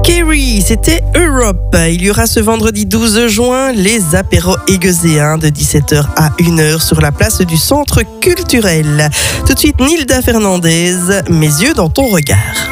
Kerry, c'était Europe. Il y aura ce vendredi 12 juin les apéros aiguiséens de 17h à 1h sur la place du Centre culturel. Tout de suite, Nilda Fernandez, Mes yeux dans ton regard.